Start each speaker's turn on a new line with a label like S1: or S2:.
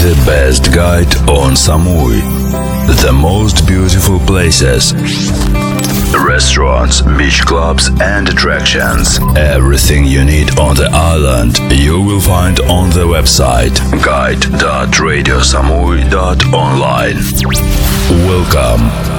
S1: The best guide on Samui. The most beautiful places. Restaurants, beach clubs and attractions. Everything you need on the island you will find on the website guide.radiosamui.online. Welcome